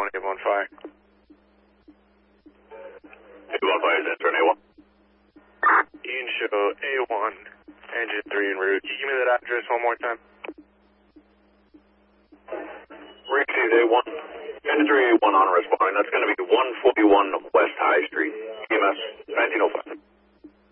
A1 fire. A1 fire is entering A1. You can show A1, engine 3 en route. Can you give me that address one more time? Received A1. Engine 3 A1 on responding. That's going to be 141 West High Street, EMS 1905.